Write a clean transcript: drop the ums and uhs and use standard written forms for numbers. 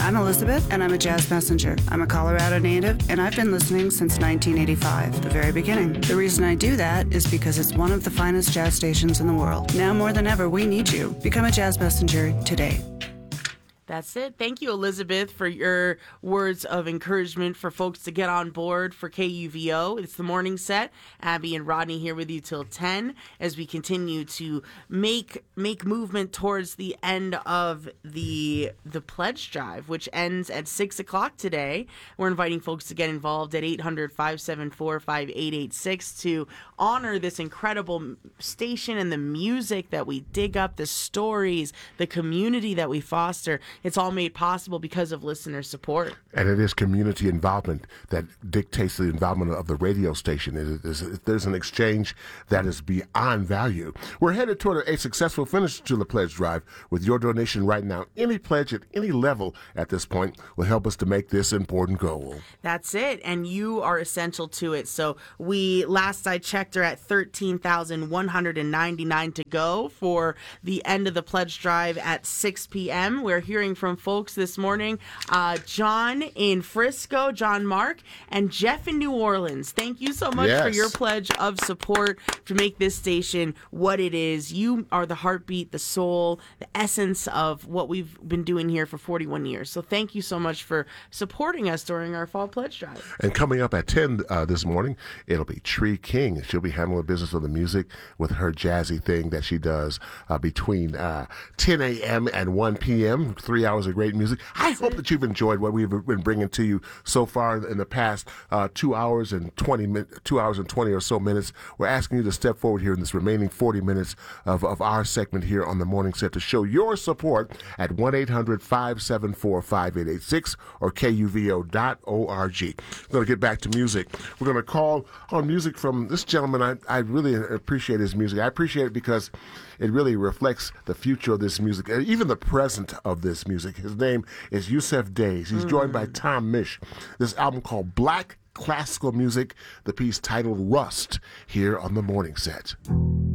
I'm Elizabeth, and I'm a jazz messenger. I'm a Colorado native, and I've been listening since 1985, the very beginning. The reason I do that is because it's one of the finest jazz stations in the world. Now more than ever, we need you. Become a jazz messenger today. That's it. Thank you, Elizabeth, for your words of encouragement for folks to get on board for KUVO. It's the morning set. Abby and Rodney here with you till 10 as we continue to make movement towards the end of the pledge drive, which ends at 6 o'clock today. We're inviting folks to get involved at 800-574-5886 to honor this incredible station and the music that we dig up, the stories, the community that we foster. It's all made possible because of listener support. And it is community involvement that dictates the involvement of the radio station. There's an exchange that is beyond value. We're headed toward a successful finish to the pledge drive. With your donation right now, any pledge at any level at this point will help us to make this important goal. That's it. And you are essential to it. So last I checked, are at 13,199 to go for the end of the pledge drive at 6 p.m. We're hearing from folks this morning, John in Frisco, John Mark, and Jeff in New Orleans. Thank you so much for your pledge of support to make this station what it is. You are the heartbeat, the soul, the essence of what we've been doing here for 41 years. So thank you so much for supporting us during our fall pledge drive. And coming up at 10 this morning, it'll be Tree King. She'll be handling the business of the music with her jazzy thing that she does between 10 a.m. and 1 p.m., 3 hours of great music. I hope that you've enjoyed what we've been bringing to you so far in the past 2 hours and 20 or so minutes. We're asking you to step forward here in this remaining 40 minutes of our segment here on the morning set to show your support at 1-800-574-5886 or KUVO.org. We're going to get back to music. We're going to call on music from this gentleman. I really appreciate his music. I appreciate it because it really reflects the future of this music, and even the present of this music. His name is Yusef Days. He's joined by Tom Misch. This album called Black Classical Music, the piece titled Rust, here on the morning set.